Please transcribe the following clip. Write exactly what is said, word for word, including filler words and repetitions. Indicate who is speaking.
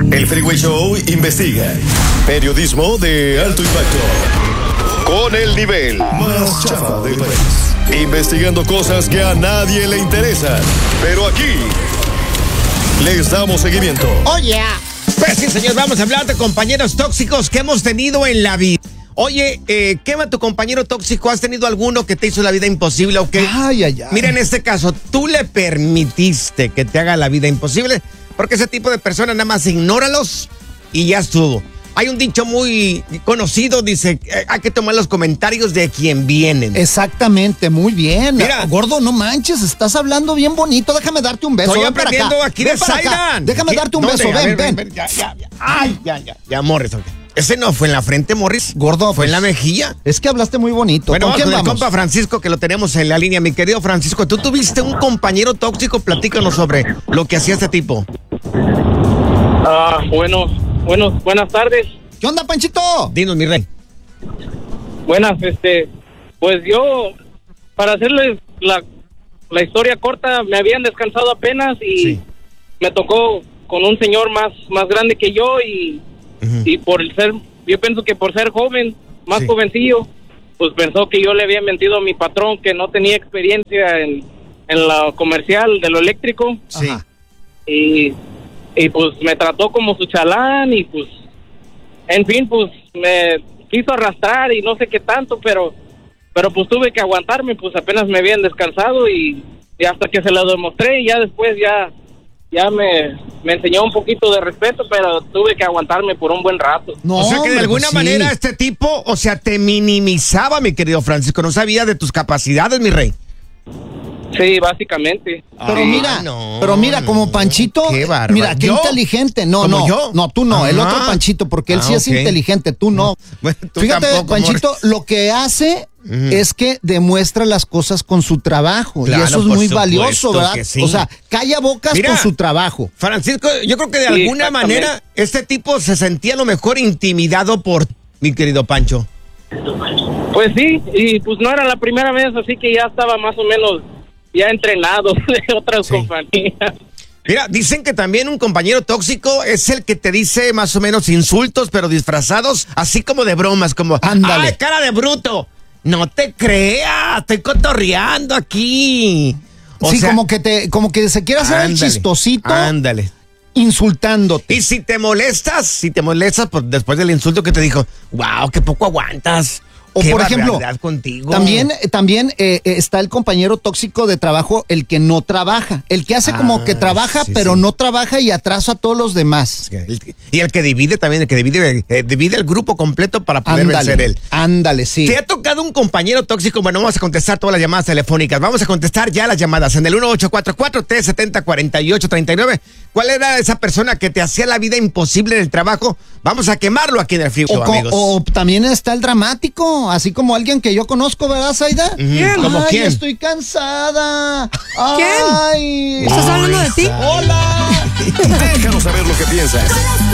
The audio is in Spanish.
Speaker 1: El Freeway Show investiga. Periodismo de alto impacto. Con el nivel más chafa del país. Investigando cosas que a nadie le interesan. Pero aquí les damos seguimiento.
Speaker 2: Oye, oh, yeah. Pues sí, señor, vamos a hablar de compañeros tóxicos que hemos tenido en la vida. Oye, eh, ¿quema tu compañero tóxico? ¿Has tenido alguno que te hizo la vida imposible o qué?
Speaker 3: Ay, ay, ay.
Speaker 2: Mira, en este caso, tú le permitiste que te haga la vida imposible, porque ese tipo de personas nada más ignóralos y ya estuvo. Hay un dicho muy conocido, dice, eh, hay que tomar los comentarios de quien vienen.
Speaker 3: Exactamente, muy bien.
Speaker 2: Mira,
Speaker 3: gordo, no manches, estás hablando bien bonito. Déjame darte un beso.
Speaker 2: Estoy
Speaker 3: ven
Speaker 2: aprendiendo
Speaker 3: para acá.
Speaker 2: aquí
Speaker 3: ven
Speaker 2: de
Speaker 3: para acá.
Speaker 2: Zaidan.
Speaker 3: Déjame darte un beso, ven,
Speaker 2: ver,
Speaker 3: ven.
Speaker 2: ven. Ya, ya, ya. Ay, ya, ya. Ya, Morris. Ese no fue en la frente, Morris.
Speaker 3: Gordo.
Speaker 2: Fue
Speaker 3: pues,
Speaker 2: en la mejilla.
Speaker 3: Es que hablaste muy bonito.
Speaker 2: Bueno,
Speaker 3: ¿Con
Speaker 2: vamos
Speaker 3: quién
Speaker 2: con el
Speaker 3: vamos?
Speaker 2: compa Francisco, que lo tenemos en la línea. Mi querido Francisco, tú tuviste un compañero tóxico. Platícanos sobre lo que hacía este tipo.
Speaker 4: Ah, bueno, bueno, buenas tardes.
Speaker 3: ¿Qué onda, Panchito?
Speaker 2: Dinos, mi rey.
Speaker 4: Buenas, este, pues yo, para hacerles la, la historia corta, me habían descansado apenas y
Speaker 2: Sí.
Speaker 4: me tocó con un señor más, más grande que yo y,
Speaker 2: Uh-huh.
Speaker 4: y por el ser, yo pienso que por ser joven, más
Speaker 2: Sí.
Speaker 4: jovencillo, pues pensó que yo le había mentido a mi patrón que no tenía experiencia en, en lo comercial de lo eléctrico.
Speaker 2: Sí.
Speaker 3: Ajá.
Speaker 4: y, y pues me trató como su chalán y pues en fin pues me quiso arrastrar y no sé qué tanto, pero pero pues tuve que aguantarme, pues apenas me habían descansado y, y hasta que se lo demostré y ya después ya ya me, me enseñó un poquito de respeto, pero tuve que aguantarme por un buen rato.
Speaker 3: No,
Speaker 2: O sea que de
Speaker 3: hombre,
Speaker 2: alguna
Speaker 3: pues sí.
Speaker 2: manera este tipo, o sea, te minimizaba, mi querido Francisco. No sabía de tus capacidades, mi rey.
Speaker 4: Sí, básicamente.
Speaker 3: Pero
Speaker 2: Ay,
Speaker 3: mira,
Speaker 2: no,
Speaker 3: pero mira, como
Speaker 2: no,
Speaker 3: Panchito,
Speaker 2: qué bárbaro.
Speaker 3: mira, qué
Speaker 2: ¿Yo?
Speaker 3: inteligente. No,
Speaker 2: ¿Como
Speaker 3: no,
Speaker 2: yo?
Speaker 3: no, tú no, el
Speaker 2: Ajá.
Speaker 3: otro Panchito, porque él
Speaker 2: Ah,
Speaker 3: sí es
Speaker 2: ok.
Speaker 3: inteligente, tú no.
Speaker 2: Bueno, tú
Speaker 3: Fíjate,
Speaker 2: tampoco,
Speaker 3: Panchito,
Speaker 2: Morris.
Speaker 3: lo que hace
Speaker 2: Ujú.
Speaker 3: es que demuestra las cosas con su trabajo,
Speaker 2: Claro,
Speaker 3: y eso es
Speaker 2: por
Speaker 3: muy
Speaker 2: supuesto
Speaker 3: valioso, ¿verdad?
Speaker 2: que sí.
Speaker 3: O sea, calla bocas
Speaker 2: Mira.
Speaker 3: con su trabajo.
Speaker 2: Francisco, yo creo que de
Speaker 4: Sí,
Speaker 2: alguna
Speaker 4: exactamente.
Speaker 2: manera este tipo se sentía a lo mejor intimidado por mi querido Pancho.
Speaker 4: Pues sí, y pues no era la primera vez, así que ya estaba más o menos ya entrenado de otras
Speaker 2: Sí.
Speaker 4: compañías.
Speaker 2: Mira, dicen que también un compañero tóxico es el que te dice más o menos insultos, pero disfrazados, así como de bromas, como,
Speaker 3: Ándale.
Speaker 2: ¡ay, cara de bruto! No te creas, estoy cotorreando aquí. O
Speaker 3: sí,
Speaker 2: sea,
Speaker 3: como que te, como que se quiere hacer el
Speaker 2: ándale,
Speaker 3: chistosito
Speaker 2: Ándale.
Speaker 3: insultándote.
Speaker 2: Y si te molestas, si te molestas, pues después del insulto que te dijo, wow, qué poco aguantas.
Speaker 3: O
Speaker 2: Qué
Speaker 3: por ejemplo,
Speaker 2: barbaridad contigo.
Speaker 3: también, también eh, eh, está el compañero tóxico de trabajo, el que no trabaja, el que hace como
Speaker 2: Ah,
Speaker 3: que trabaja,
Speaker 2: sí,
Speaker 3: pero
Speaker 2: sí.
Speaker 3: no trabaja y atrasa a todos los demás.
Speaker 2: Y el que divide también, el que divide, eh, divide el grupo completo para poder vencer él.
Speaker 3: Ándale, sí.
Speaker 2: ¿Te ha tocado un compañero tóxico? Bueno, vamos a contestar todas las llamadas telefónicas. Vamos a contestar ya las llamadas en el uno ocho cuatro cuatro, T siete cero, cuatro ocho tres nueve. ¿Cuál era esa persona que te hacía la vida imposible en el trabajo? Vamos a quemarlo aquí en el Freeway
Speaker 3: O,
Speaker 2: Show,
Speaker 3: co-
Speaker 2: amigos.
Speaker 3: o también está el dramático, así como alguien que yo conozco, ¿verdad, Zaida?
Speaker 2: ¿Quién? ¿Cómo
Speaker 3: Ay,
Speaker 2: quién?
Speaker 3: estoy cansada.
Speaker 5: ¿Quién?
Speaker 3: Ay.
Speaker 5: ¿Estás hablando de ti?
Speaker 3: Hola.
Speaker 1: Déjanos saber lo que piensas.